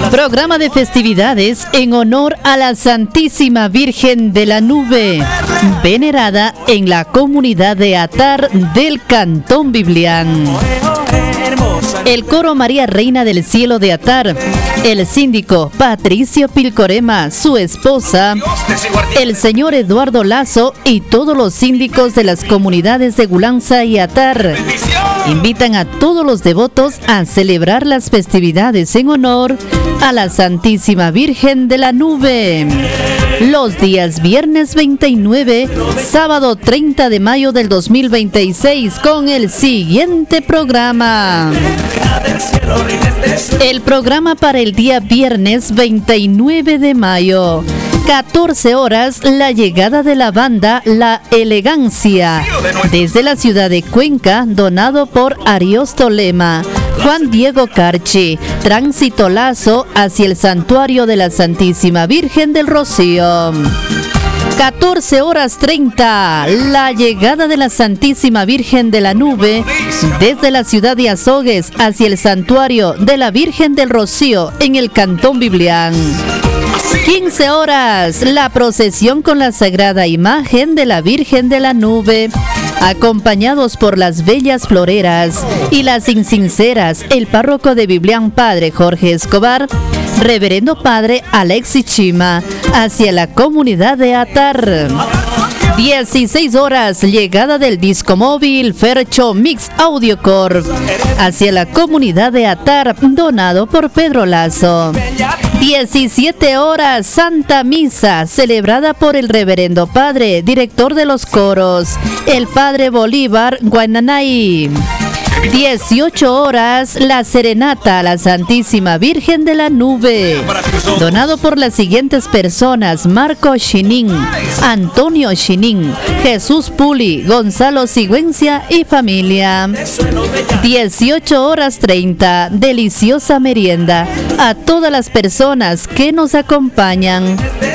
Programa de festividades en honor a la Santísima Virgen de la Nube, venerada en la comunidad de Atar del Cantón Biblián. El coro María Reina del Cielo de Atar, el síndico Patricio Pilcorema, su esposa, el señor Eduardo Lazo y todos los síndicos de las comunidades de Gulanza y Atar invitan a todos los devotos a celebrar las festividades en honor a la Santísima Virgen de la Nube. Los días viernes 29, sábado 30 de mayo del 2026 con el siguiente programa. El programa para el día viernes 29 de mayo. 14 horas, la llegada de la banda La Elegancia, desde la ciudad de Cuenca, donado por Ariosto Lema, Juan Diego Carchi, Tránsito Lazo hacia el Santuario de la Santísima Virgen del Rocío. 14 horas 30, la llegada de la Santísima Virgen de la Nube desde la ciudad de Azogues hacia el Santuario de la Virgen del Rocío en el Cantón Biblián. 15 horas, la procesión con la sagrada imagen de la Virgen de la Nube, acompañados por las bellas floreras y las insinceras, el párroco de Biblián, Padre Jorge Escobar, Reverendo Padre Alexis Chima, hacia la comunidad de Atar. 16 horas, llegada del disco móvil Fercho Mix Audio Corp hacia la comunidad de Atar, donado por Pedro Lazo. 17 horas, Santa Misa, celebrada por el Reverendo Padre, director de los coros, el Padre Bolívar Guananay. 18 horas, la serenata a la Santísima Virgen de la Nube, donado por las siguientes personas: Marco Chinin, Antonio Chinin, Jesús Puli, Gonzalo Sigüencia y familia. 18 horas 30, deliciosa merienda a todas las personas que nos acompañan.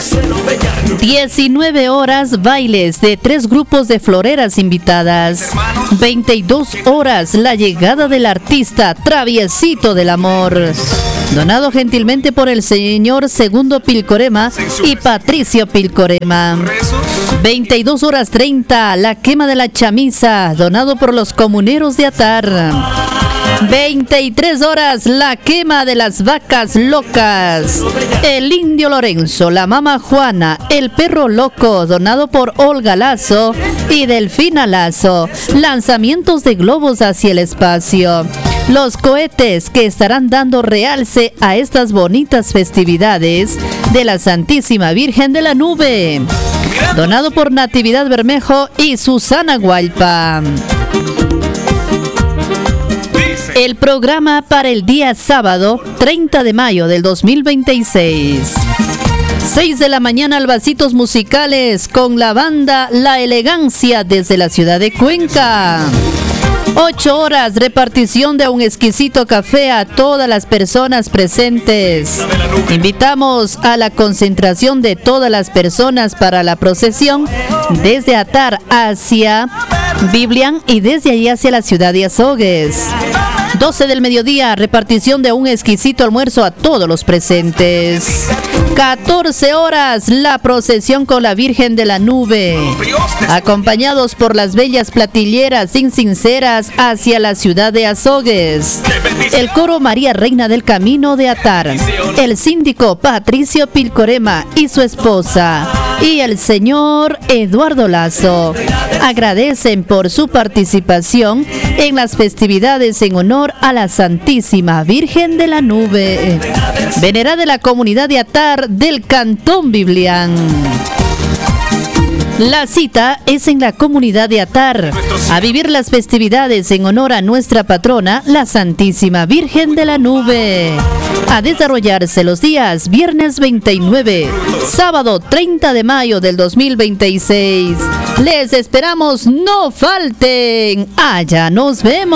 19 horas, bailes de 3 grupos de floreras invitadas. 22 horas, la llegada del artista Traviesito del Amor, donado gentilmente por el señor Segundo Pilcorema y Patricio Pilcorema. 22 horas 30, la quema de la chamisa, donado por los comuneros de Atar. 23 horas, la quema de las vacas locas, el indio Lorenzo, la mama Juana, el perro loco, donado por Olga Lazo y Delfina Lazo. Lanzamientos de globos hacia el espacio, los cohetes que estarán dando realce a estas bonitas festividades de la Santísima Virgen de la Nube, donado por Natividad Bermejo y Susana Gualpa. El programa para el día sábado 30 de mayo del 2026. 6 de la mañana, albasitos musicales con la banda La Elegancia desde la ciudad de Cuenca. 8 horas, repartición de un exquisito café a todas las personas presentes. Invitamos a la concentración de todas las personas para la procesión desde Atar hacia Biblián y desde allí hacia la ciudad de Azogues. 12 del mediodía, repartición de un exquisito almuerzo a todos los presentes. 14 horas, la procesión con la Virgen de la Nube, acompañados por las bellas platilleras insinceras hacia la ciudad de Azogues. El coro María Reina del Camino de Atar, el síndico Patricio Pilcorema y su esposa, y el señor Eduardo Lazo agradecen por su participación en las festividades en honor a la Santísima Virgen de la Nube, venerada de la comunidad de Atar del Cantón Biblián. La cita es en la comunidad de Atar, a vivir las festividades en honor a nuestra patrona, la Santísima Virgen de la Nube. A desarrollarse los días viernes 29, sábado 30 de mayo del 2026. Les esperamos, no falten. Allá nos vemos.